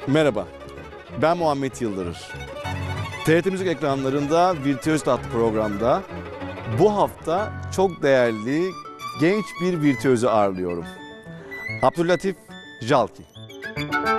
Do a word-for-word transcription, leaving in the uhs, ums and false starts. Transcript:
Merhaba, ben Muhammed Yıldırır. T R T Müzik ekranlarında Virtüöz adlı programda bu hafta çok değerli genç bir virtüözü ağırlıyorum. Abdüllatif Jalki.